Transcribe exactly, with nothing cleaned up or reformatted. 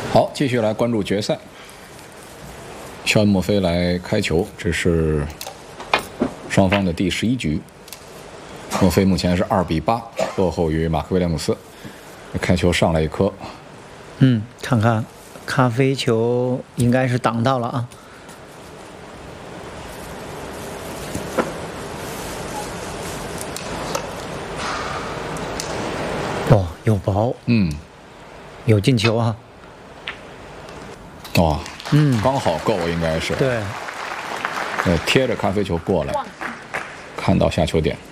好，继续来关注决赛。肖恩·墨菲来开球，这是双方的第十一局。墨菲目前是二比八落后于马克·威廉姆斯。开球上来一颗， 嗯，看看咖啡球应该是挡到了啊。哦，有薄， 嗯， 有进球啊。 哇， 嗯， 刚好够，应该是。 对， 呃，贴着咖啡球过来，看到下球点。